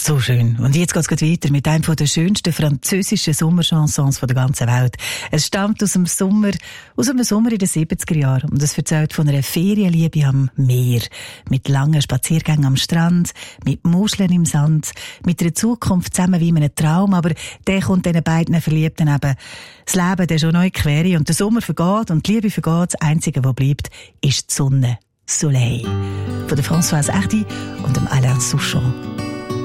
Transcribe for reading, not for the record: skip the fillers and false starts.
So schön. Und jetzt geht's weiter mit einem der schönsten französischen Sommerchansons der ganzen Welt. Es stammt aus einem Sommer in den 70er Jahren. Und es erzählt von einer Ferienliebe am Meer. Mit langen Spaziergängen am Strand, mit Muscheln im Sand, mit einer Zukunft zusammen wie in einem Traum. Aber der kommt diesen beiden Verliebten eben das Leben der schon neu quere. Und der Sommer vergeht und die Liebe vergeht. Das Einzige, was bleibt, ist die Sonne. Soleil. Von der Françoise Hardy und dem Alain Souchon.